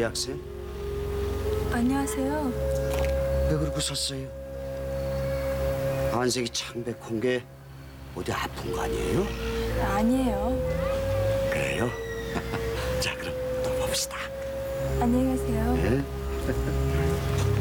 학생? 안녕하세요. 왜 그러고 섰어요? 안색이 창백한 게 어디 아픈 거 아니에요? 아니에요. 그래요? 자, 그럼 또 봅시다. 안녕히 가세요. 네?